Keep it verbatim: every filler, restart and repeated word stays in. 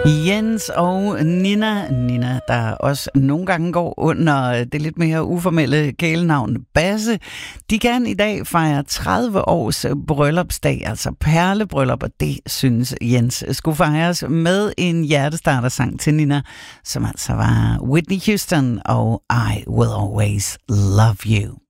Jens og Nina, Nina, der også nogle gange går under det lidt mere uformelle kælenavn Basse, de kan i dag fejre tredive års bryllupsdag, altså perlebryllup, og det synes Jens skulle fejres med en hjertestartersang til Nina, som altså var Whitney Houston og I Will Always Love You.